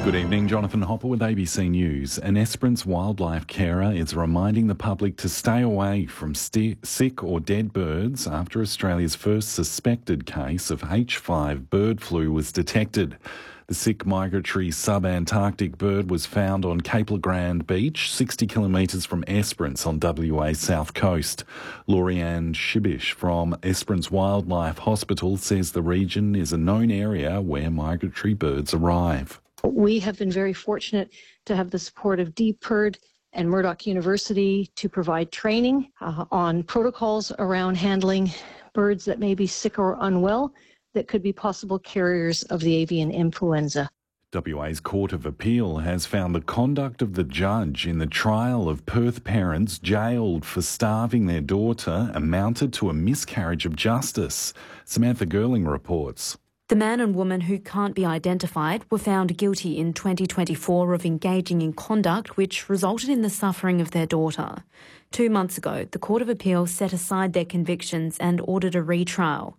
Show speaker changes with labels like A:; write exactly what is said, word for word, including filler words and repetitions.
A: Good evening, Jonathan Hopper with A B C News. An Esperance wildlife carer is reminding the public to stay away from st- sick or dead birds after Australia's first suspected case of H five bird flu was detected. The sick migratory sub-Antarctic bird was found on Cape Le Grand Beach, sixty kilometres from Esperance on W A's south coast. Lorianne Shibish from Esperance Wildlife Hospital says the region is a known area where migratory birds arrive.
B: We have been very fortunate to have the support of D P R D and Murdoch University to provide training uh, on protocols around handling birds that may be sick or unwell that could be possible carriers of the avian influenza.
A: W A's Court of Appeal has found the conduct of the judge in the trial of Perth parents jailed for starving their daughter amounted to a miscarriage of justice. Samantha Gerling reports.
C: The man and woman who can't be identified were found guilty in twenty twenty-four of engaging in conduct which resulted in the suffering of their daughter. Two months ago, the Court of Appeal set aside their convictions and ordered a retrial.